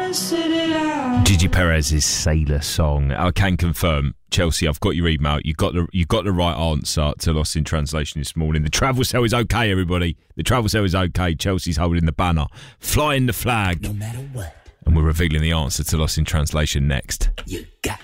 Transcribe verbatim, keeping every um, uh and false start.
Gigi Perez's Sailor Song. I can confirm, Chelsea, I've got your email. You got the you got the right answer to Lost in Translation this morning. The travel cell is okay, everybody. The travel cell is okay. Chelsea's holding the banner, flying the flag. No matter what. And we're revealing the answer to Lost in Translation next. You got